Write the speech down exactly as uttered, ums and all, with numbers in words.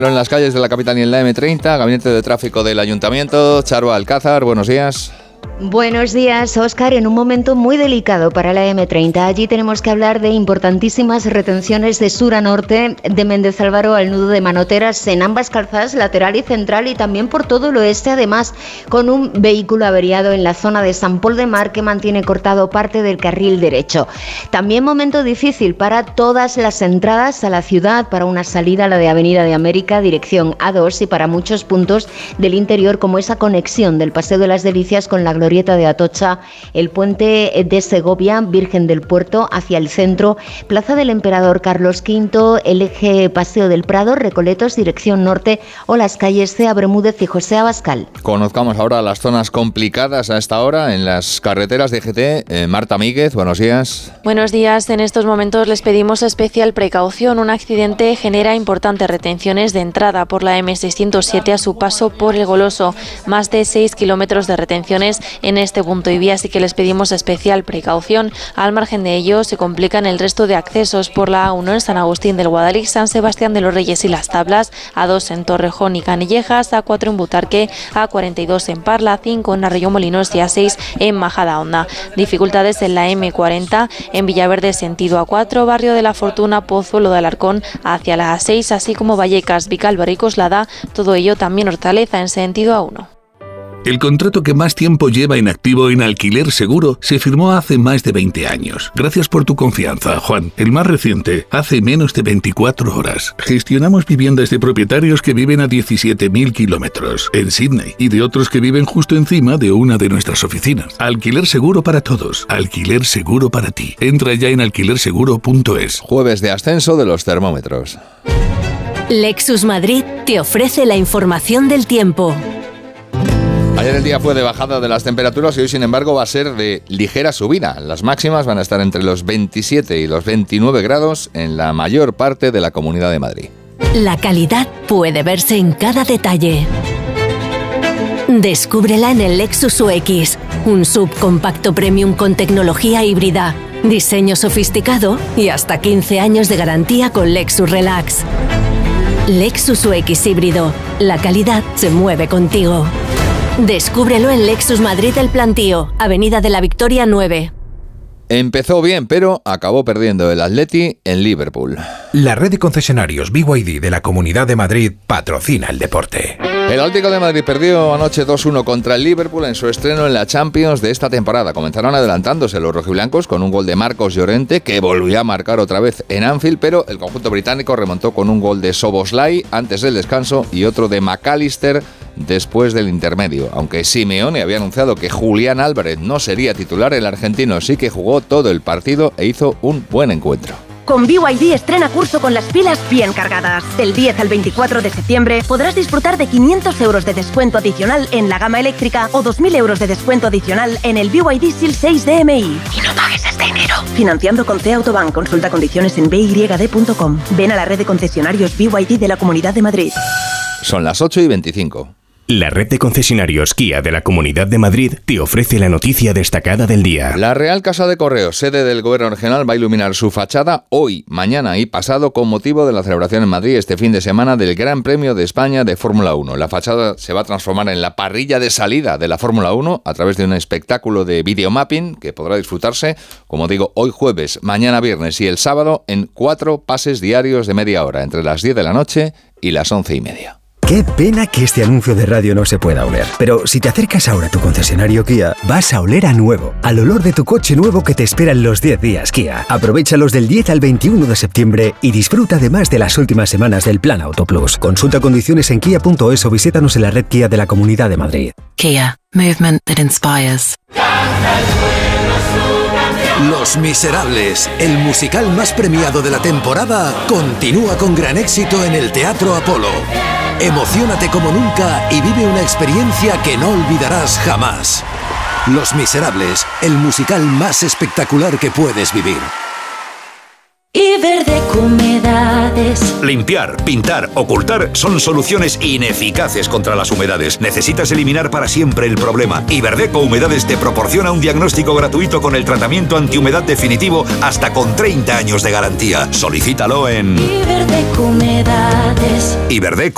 En las calles de la capital y en la eme treinta, Gabinete de Tráfico del Ayuntamiento. Charo Alcázar, buenos días. Buenos días, Óscar. En un momento muy delicado para la eme treinta. Allí tenemos que hablar de importantísimas retenciones de sur a norte, de Méndez Álvaro al nudo de Manoteras, en ambas calzadas, lateral y central, y también por todo el oeste, además, con un vehículo averiado en la zona de San Pol de Mar que mantiene cortado parte del carril derecho. También momento difícil para todas las entradas a la ciudad, para una salida a la de Avenida de América, dirección A dos, y para muchos puntos del interior, como esa conexión del Paseo de las Delicias con la Glorieta de Atocha, el puente de Segovia, Virgen del Puerto, hacia el centro, Plaza del Emperador Carlos quinto, el eje Paseo del Prado, Recoletos, dirección norte, o las calles Cea Bermúdez y José Abascal. Conozcamos ahora las zonas complicadas a esta hora en las carreteras de G T. Eh, Marta Míguez, buenos días. Buenos días. En estos momentos les pedimos especial precaución. Un accidente genera importantes retenciones de entrada por la eme seiscientos siete a su paso por el Goloso. Más de seis kilómetros de retenciones en este punto y vía, así que les pedimos especial precaución. Al margen de ello, se complican el resto de accesos por la A uno en San Agustín del Guadalix, San Sebastián de los Reyes y Las Tablas, A dos en Torrejón y Canillejas, A cuatro en Butarque, A cuarenta y dos en Parla, A cinco en Arroyomolinos y A seis en Majadahonda. Dificultades en la eme cuarenta en Villaverde sentido A cuatro, Barrio de la Fortuna, Pozuelo de Alarcón hacia la A seis, así como Vallecas, Vicálvaro y Coslada, todo ello también Hortaleza en sentido A uno. El contrato que más tiempo lleva inactivo en Alquiler Seguro se firmó hace más de veinte años. Gracias por tu confianza, Juan. El más reciente, hace menos de veinticuatro horas. Gestionamos viviendas de propietarios que viven a diecisiete mil kilómetros en Sydney y de otros que viven justo encima de una de nuestras oficinas. Alquiler Seguro para todos. Alquiler Seguro para ti. Entra ya en alquiler seguro punto es. Jueves de ascenso de los termómetros. Lexus Madrid te ofrece la información del tiempo. Ayer el día fue de bajada de las temperaturas y hoy, sin embargo, va a ser de ligera subida. Las máximas van a estar entre los veintisiete y los veintinueve grados en la mayor parte de la Comunidad de Madrid. La calidad puede verse en cada detalle. Descúbrela en el Lexus U X, un subcompacto premium con tecnología híbrida, diseño sofisticado y hasta quince años de garantía con Lexus Relax. Lexus U X híbrido. La calidad se mueve contigo. Descúbrelo en Lexus Madrid El Plantío, Avenida de la Victoria nueve. Empezó bien, pero acabó perdiendo el Atleti en Liverpool. La red de concesionarios B Y D de la Comunidad de Madrid patrocina el deporte. El Atlético de Madrid perdió anoche dos uno contra el Liverpool en su estreno en la Champions de esta temporada. Comenzaron adelantándose los rojiblancos con un gol de Marcos Llorente, que volvió a marcar otra vez en Anfield, pero el conjunto británico remontó con un gol de Szoboszlai antes del descanso y otro de McAllister después del intermedio. Aunque Simeone había anunciado que Julián Álvarez no sería titular, el argentino sí que jugó todo el partido e hizo un buen encuentro. Con B Y D estrena curso con las pilas bien cargadas. Del diez al veinticuatro de septiembre podrás disfrutar de quinientos euros de descuento adicional en la gama eléctrica o dos mil euros de descuento adicional en el B Y D S I L seis D M I. Y no pagues hasta enero. Financiando con C Autobank. Consulta condiciones en b y d punto com. Ven a la red de concesionarios B Y D de la Comunidad de Madrid. Son las ocho y veinticinco. La red de concesionarios Kia de la Comunidad de Madrid te ofrece la noticia destacada del día. La Real Casa de Correos, sede del Gobierno Regional, va a iluminar su fachada hoy, mañana y pasado con motivo de la celebración en Madrid este fin de semana del Gran Premio de España de Fórmula uno. La fachada se va a transformar en la parrilla de salida de la Fórmula uno a través de un espectáculo de videomapping que podrá disfrutarse, como digo, hoy jueves, mañana viernes y el sábado en cuatro pases diarios de media hora, entre las diez de la noche y las once y media. Qué pena que este anuncio de radio no se pueda oler. Pero si te acercas ahora a tu concesionario Kia, vas a oler a nuevo. Al olor de tu coche nuevo que te espera en los diez días Kia. Aprovéchalos del diez al veintiuno de septiembre y disfruta además de las últimas semanas del Plan Auto Plus. Consulta condiciones en kia punto es o visítanos en la red Kia de la Comunidad de Madrid. Kia. Movement that inspires. Los Miserables, el musical más premiado de la temporada, continúa con gran éxito en el Teatro Apolo. Emociónate como nunca y vive una experiencia que no olvidarás jamás. Los Miserables, el musical más espectacular que puedes vivir. Iberdeco Humedades. Limpiar, pintar, ocultar son soluciones ineficaces contra las humedades. Necesitas eliminar para siempre el problema. Iberdeco Humedades te proporciona un diagnóstico gratuito con el tratamiento antihumedad definitivo hasta con treinta años de garantía. Solicítalo en Iberdeco Humedades. Iberdeco.